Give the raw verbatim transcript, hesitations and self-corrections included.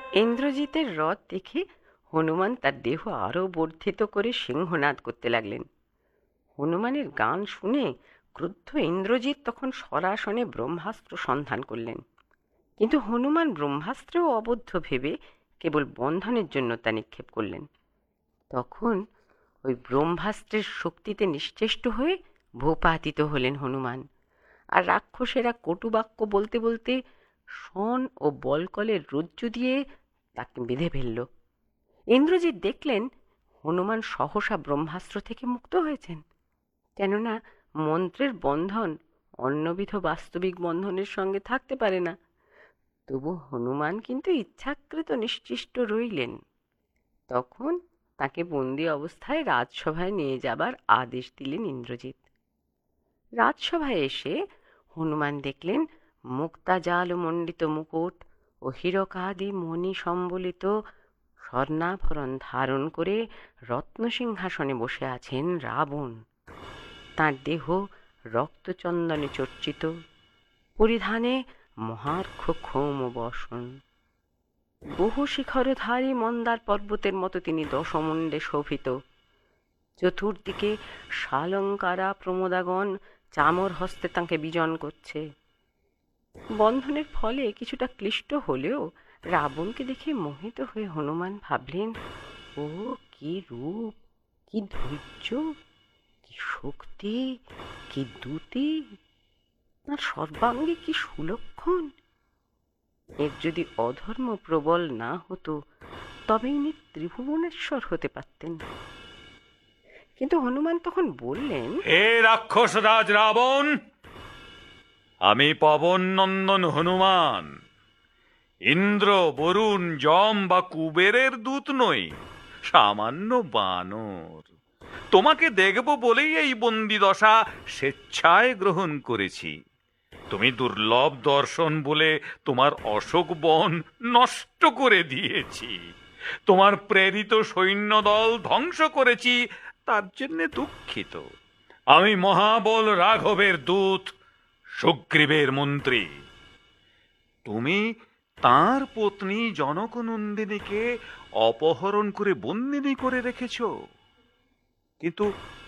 ইন্দ্রজিতের রথ দেখে হনুমান তার দেহ আরো বর্ধিত করে সিংহনাদ করতে লাগলেন। হনুমানের গান শুনে ক্রুদ্ধ ইন্দ্রজিৎ তখন সরাসনে ব্রহ্মাস্ত্র সন্ধান করলেন, কিন্তু হনুমান ব্রহ্মাস্ত্রেও অবদ্ধ ভেবে কেবল বন্ধনের জন্য তা নিক্ষেপ করলেন। তখন ওই ব্রহ্মাস্ত্রের শক্তিতে নিশ্চেষ্ট হয়ে ভূপাতিত হলেন হনুমান, আর রাক্ষসেরা কটুবাক্য বলতে বলতে শন ও বলকলের রজ্জু দিয়ে তাকে বেঁধে ফেলল। ইন্দ্রজিৎ দেখলেন হনুমান সহসা ব্রহ্মাস্ত্র থেকে মুক্ত হয়েছেন, কেননা মন্ত্রের বন্ধন অন্যবিধ বাস্তবিক বন্ধনের সঙ্গে থাকতে পারে না। তবু হনুমান কিন্তু ইচ্ছাকৃত নিশ্চিষ্ট রইলেন। তখন তাকে বন্দি অবস্থায় রাজসভায় নিয়ে যাবার আদেশ দিলেন ইন্দ্রজিৎ। রাজসভায় এসে হনুমান দেখলেন মুক্তাজাল মণ্ডিত মুকুট ও হীরকাদি মণি সম্বলিত স্বর্ণাভরণ ধারণ করে রত্নসিংহাসনে বসে আছেন রাবণ। তাঁর দেহ রক্তচন্দনে চর্চিত, পরিধানে মহার্ঘ ক্ষৌম বসন। বহু শিখরধারী মন্দার পর্বতের মতো তিনি দশমুণ্ডে শোভিত। চতুর্দিকে শালঙ্কারা প্রমোদাগণ চামর হস্তে তাঁকে বিজন করছে। বন্ধনের ফলে কিছুটা ক্লিষ্ট হলেও রাবণকে দেখে মোহিত হয়ে হনুমান ভাবলেন, ও কি রূপ, কি ধৈর্য, কি শক্তি, কি দ্যুতি, আর সর্বাঙ্গে কি সুলক্ষণ! এর যদি অধর্ম প্রবল না হতো তবে ইনি ত্রিভুবনেশ্বর হতে পারতেন। কিন্তু হনুমান তখন বললেন, হে রাক্ষস রাজ রাবণ, আমি পবন নন্দন হনুমান, ইন্দ্র, বরুণ, যম বা কুবেরের দূত নই, সামান্য বানর। তোমাকে দেখব বলেই এই বন্দি দশা স্বেচ্ছায় গ্রহণ করেছি। তুমি দুর্লভ দর্শন বলে তোমার অশোক বন নষ্ট করে দিয়েছি, তোমার প্রেরিত সৈন্যদল ধ্বংস করেছি, তার জন্য দুঃখিত। আমি মহাবল রাঘবের দূত, সুগ্রীবের মন্ত্রী। তুমি তাঁর পত্নী জনকনন্দিনীকে অপহরণ করে বন্দিনী করে রেখেছ, কিন্তু